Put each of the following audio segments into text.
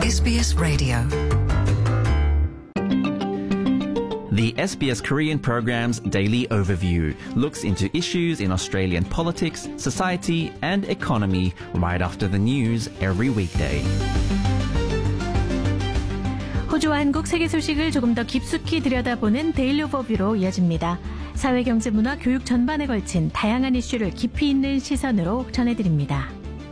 SBS Radio. The SBS Korean program's Daily Overview looks into issues in Australian politics, society and economy right after the news every weekday. 호주와 한국 세계 소식을 조금 더 깊숙이 들여다보는 데일리 오버뷰로 이어집니다. 사회, 경제, 문화, 교육 전반에 걸친 다양한 이슈를 깊이 있는 시선으로 전해드립니다.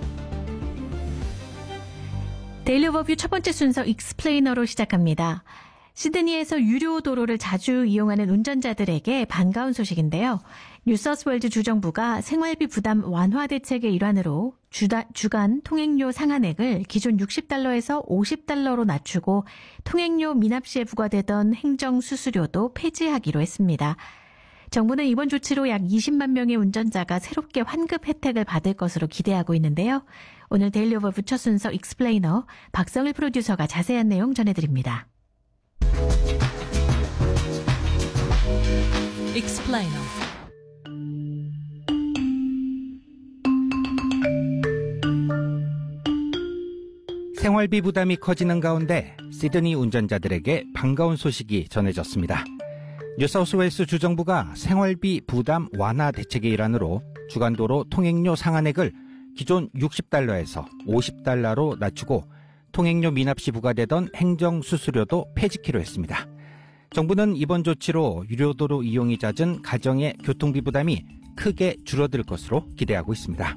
데일리 오버뷰 첫 번째 순서 익스플레이너로 시작합니다. 시드니에서 유료 도로를 자주 이용하는 운전자들에게 반가운 소식인데요. 뉴사우스웨일즈 주정부가 생활비 부담 완화 대책의 일환으로 주간 통행료 상한액을 기존 $60에서 $50로 낮추고 통행료 미납 시에 부과되던 행정 수수료도 폐지하기로 했습니다. 정부는 이번 조치로 약 20만 명의 운전자가 새롭게 환급 혜택을 받을 것으로 기대하고 있는데요. 오늘 데일리 오버뷰 첫 순서 익스플레이너 박성일 프로듀서가 자세한 내용 전해드립니다. Explainer. 생활비 부담이 커지는 가운데 시드니 운전자들에게 반가운 소식이 전해졌습니다. 뉴사우스웨일스 주정부가 생활비 부담 완화 대책의 일환으로 주간도로 통행료 상한액을 기존 $60에서 $50로 낮추고 통행료 미납 시 부과되던 행정 수수료도 폐지키로 했습니다. 정부는 이번 조치로 유료도로 이용이 잦은 가정의 교통비 부담이 크게 줄어들 것으로 기대하고 있습니다.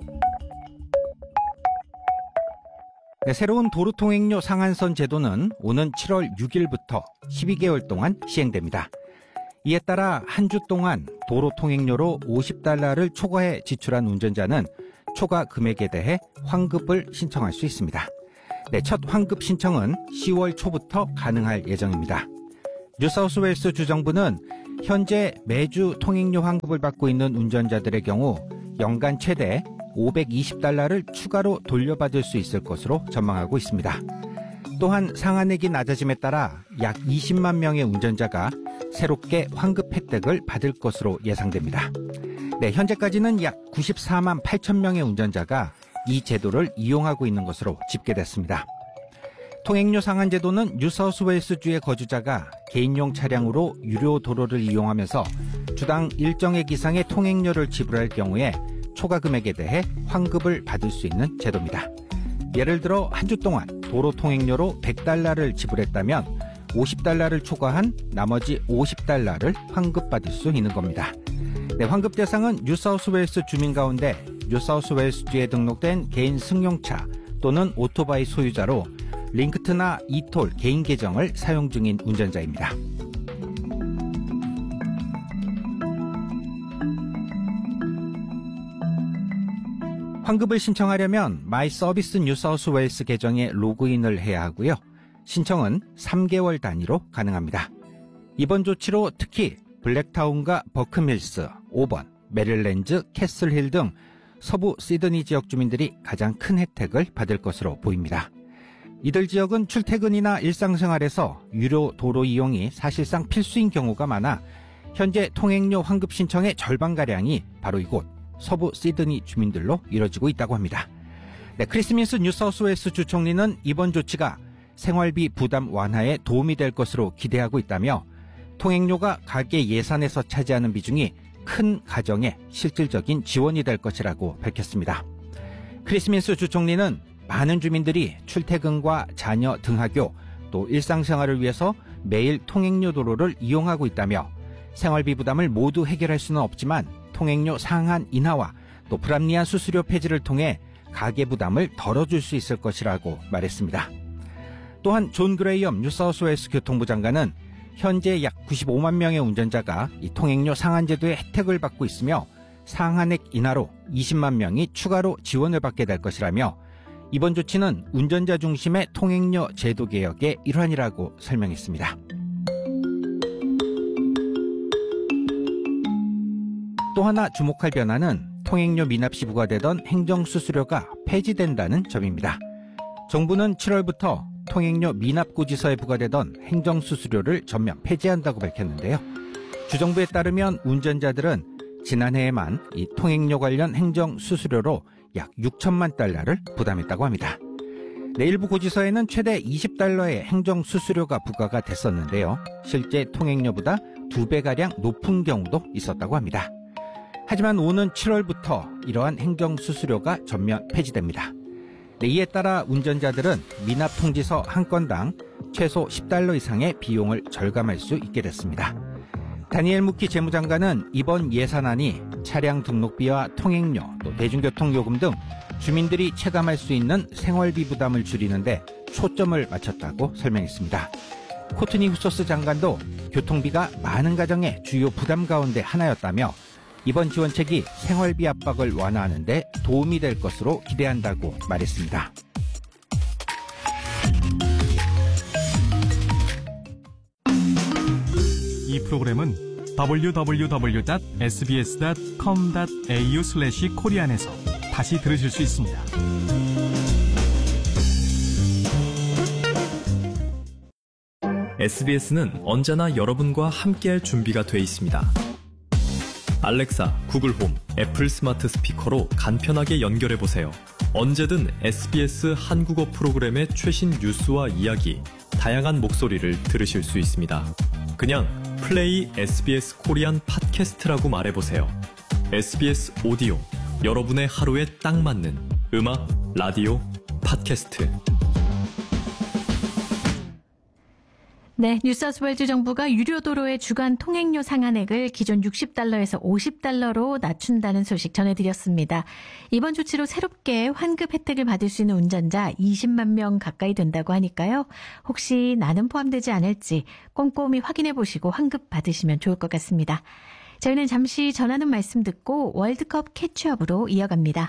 네, 새로운 도로통행료 상한선 제도는 오는 7월 6일부터 12개월 동안 시행됩니다. 이에 따라 한 주 동안 도로통행료로 $50를 초과해 지출한 운전자는 초과 금액에 대해 환급을 신청할 수 있습니다. 네, 첫 환급 신청은 10월 초부터 가능할 예정입니다. 뉴사우스웨일스 주정부는 현재 매주 통행료 환급을 받고 있는 운전자들의 경우 연간 최대 $520를 추가로 돌려받을 수 있을 것으로 전망하고 있습니다. 또한 상한액이 낮아짐에 따라 약 20만 명의 운전자가 새롭게 환급 혜택을 받을 것으로 예상됩니다. 네, 현재까지는 약 94만 8천 명의 운전자가 이 제도를 이용하고 있는 것으로 집계됐습니다. 통행료 상한 제도는 뉴사우스웨일스주의 거주자가 개인용 차량으로 유료 도로를 이용하면서 주당 일정액 이상의 통행료를 지불할 경우에 초과 금액에 대해 환급을 받을 수 있는 제도입니다. 예를 들어 한 주 동안 도로 통행료로 $100를 지불했다면 $50를 초과한 나머지 $50를 환급받을 수 있는 겁니다. 네, 환급 대상은 뉴사우스웨일스 주민 가운데 뉴사우스웨일스주에 등록된 개인 승용차 또는 오토바이 소유자로 링크트나 이톨 개인 계정을 사용 중인 운전자입니다. 환급을 신청하려면 마이 서비스 뉴사우스웨일스 계정에 로그인을 해야 하고요. 신청은 3개월 단위로 가능합니다. 이번 조치로 특히 블랙타운과 버크밀스, 오번, 메릴랜드, 캐슬힐 등 서부 시드니 지역 주민들이 가장 큰 혜택을 받을 것으로 보입니다. 이들 지역은 출퇴근이나 일상생활에서 유료 도로 이용이 사실상 필수인 경우가 많아 현재 통행료 환급 신청의 절반가량이 바로 이곳 서부 시드니 주민들로 이뤄지고 있다고 합니다. 네, 크리스 민스 뉴사우스웨일스 주총리는 이번 조치가 생활비 부담 완화에 도움이 될 것으로 기대하고 있다며 통행료가 가계 예산에서 차지하는 비중이 큰 가정에 실질적인 지원이 될 것이라고 밝혔습니다. 크리스 민스 주총리는 많은 주민들이 출퇴근과 자녀 등하교 또 일상생활을 위해서 매일 통행료 도로를 이용하고 있다며 생활비 부담을 모두 해결할 수는 없지만 통행료 상한 인하와 또 불합리한 수수료 폐지를 통해 가계 부담을 덜어줄 수 있을 것이라고 말했습니다. 또한 존 그레이엄 뉴사우스웨일스 교통부 장관은 현재 약 95만 명의 운전자가 이 통행료 상한 제도의 혜택을 받고 있으며 상한액 인하로 20만 명이 추가로 지원을 받게 될 것이라며 이번 조치는 운전자 중심의 통행료 제도 개혁의 일환이라고 설명했습니다. 또 하나 주목할 변화는 통행료 미납 시 부과되던 행정수수료가 폐지된다는 점입니다. 정부는 7월부터 통행료 미납 고지서에 부과되던 행정수수료를 전면 폐지한다고 밝혔는데요. 주정부에 따르면 운전자들은 지난해에만 이 통행료 관련 행정수수료로 약 $6천만 부담했다고 합니다. 일부 고지서에는 최대 $20의 행정 수수료가 부과가 됐었는데요. 실제 통행료보다 2배가량 높은 경우도 있었다고 합니다. 하지만 오는 7월부터 이러한 행정 수수료가 전면 폐지됩니다. 이에 따라 운전자들은 미납 통지서 한 건당 최소 $10 이상의 비용을 절감할 수 있게 됐습니다. 다니엘 무키 재무장관은 이번 예산안이 차량 등록비와 통행료, 또 대중교통 요금 등 주민들이 체감할 수 있는 생활비 부담을 줄이는데 초점을 맞췄다고 설명했습니다. 코트니 후소스 장관도 교통비가 많은 가정의 주요 부담 가운데 하나였다며 이번 지원책이 생활비 압박을 완화하는 데 도움이 될 것으로 기대한다고 말했습니다. 이 프로그램은 www.sbs.com.au/korean에서 다시 들으실 수 있습니다. SBS는 언제나 여러분과 함께할 준비가 돼 있습니다. 알렉사, 구글 홈, 애플 스마트 스피커로 간편하게 연결해보세요. 언제든 SBS 한국어 프로그램의 최신 뉴스와 이야기, 다양한 목소리를 들으실 수 있습니다. 그냥 플레이 SBS 코리안 팟캐스트라고 말해보세요. SBS 오디오, 여러분의 하루에 딱 맞는 음악, 라디오, 팟캐스트. 네, 뉴사우스웨일즈 정부가 유료 도로의 주간 통행료 상한액을 기존 $60에서 $50로 낮춘다는 소식 전해드렸습니다. 이번 조치로 새롭게 환급 혜택을 받을 수 있는 운전자 20만 명 가까이 된다고 하니까요. 혹시 나는 포함되지 않을지 꼼꼼히 확인해 보시고 환급 받으시면 좋을 것 같습니다. 저희는 잠시 전하는 말씀 듣고 월드컵 캐치업으로 이어갑니다.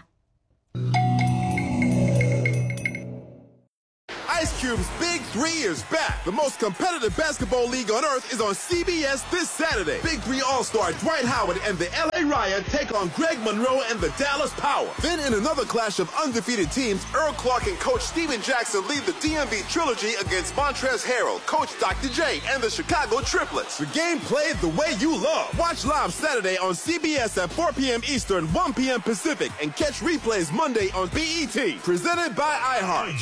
Ice Cube's Big 3 is back. The most competitive basketball league on earth is on CBS this Saturday. Big 3 All-Star Dwight Howard and the LA Riot take on Greg Monroe and the Dallas Power. Then in another clash of undefeated teams, Earl Clark and Coach Steven Jackson lead the DMV Trilogy against Montrezl Harrell, Coach Dr. J, and the Chicago Triplets. The game played the way you love. Watch live Saturday on CBS at 4 p.m. Eastern, 1 p.m. Pacific, and catch replays Monday on BET. Presented by iHeart.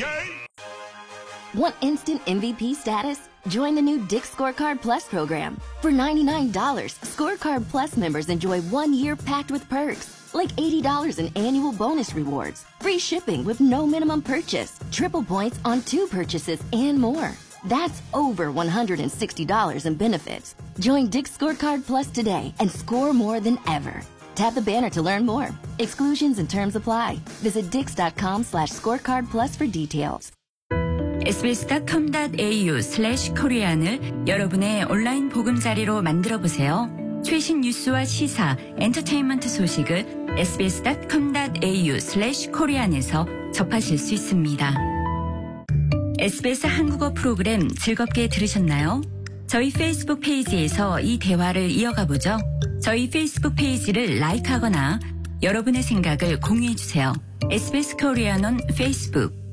Want instant MVP status? Join the new Dick's Scorecard Plus program. For $99, Scorecard Plus members enjoy 1 year packed with perks, like $80 in annual bonus rewards, free shipping with no minimum purchase, triple points on 2 purchases, and more. That's over $160 in benefits. Join Dick's Scorecard Plus today and score more than ever. Tap the banner to learn more. Exclusions and terms apply. Visit dix.com/scorecardplus for details. sbs.com.au/korean을 여러분의 온라인 보금자리로 만들어보세요. 최신 뉴스와 시사, 엔터테인먼트 소식을 sbs.com.au/korean에서 접하실 수 있습니다. SBS 한국어 프로그램 즐겁게 들으셨나요? 저희 페이스북 페이지에서 이 대화를 이어가보죠. 저희 페이스북 페이지를 라이크하거나 여러분의 생각을 공유해주세요. SBS 코리안 on 페이스북